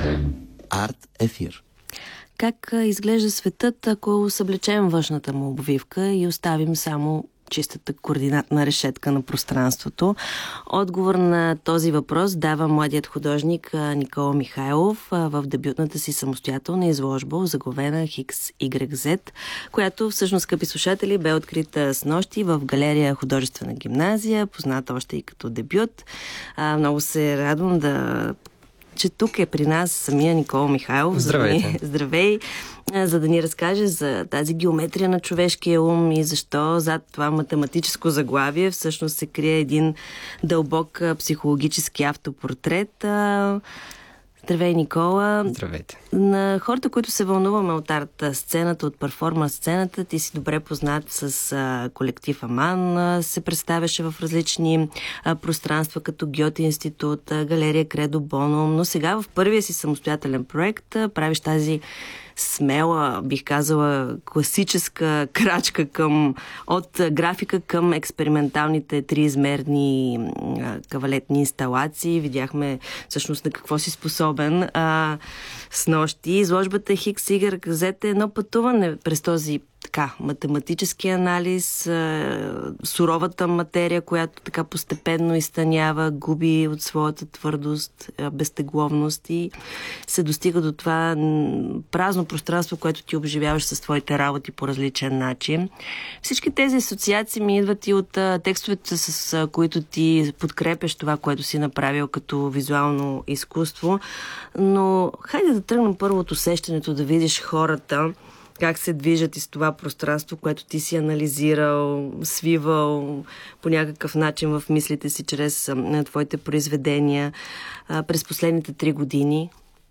Арт ефир. Как изглежда светът, ако съблечем външната му обвивка и оставим само чистата координатна решетка на пространството? Отговор на този въпрос дава младият художник Никола Михайлов в дебютната си самостоятелна изложба, озаглавена XYZ, която всъщност, скъпи слушатели, бе открита снощи в галерия Художествена гимназия, позната още и като дебют. Много се радвам че тук е при нас самия Никола Михайлов. Здравейте! Здравей! За да ни разкаже за тази геометрия на човешкия ум и защо зад това математическо заглавие всъщност се крие един дълбок психологически автопортрет. Здравей, Никола! Здравейте! На хората, които се вълнуваме от арт-сцената, от перформанс-сцената, ти си добре познат с колектив Аман, се представяше в различни пространства, като Гьоте институт, галерия Кредо Боно, но сега в първия си самостоятелен проект правиш тази смела, бих казала, класическа крачка от графика към експерименталните триизмерни кавалетни инсталации. Видяхме всъщност на какво си способен снощи. Изложбата XYZ е едно пътуване през този математически анализ, суровата материя, която така постепенно изтънява, губи от своята твърдост, безтегловност и се достига до това празно пространство, което ти обживяваш с твоите работи по различен начин. Всички тези асоциации ми идват и от текстовете, с които ти подкрепяш това, което си направил като визуално изкуство. Но хайде да тръгнем първо от усещането, да видиш хората, как се движат из това пространство, което ти си анализирал, свивал по някакъв начин в мислите си чрез твоите произведения през последните 3 години?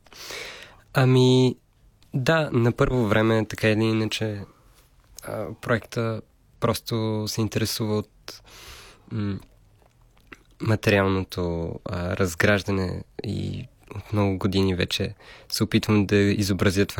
Да, на първо време, така или иначе, проекта просто се интересува от материалното разграждане и от много години вече се опитвам да изобразя това,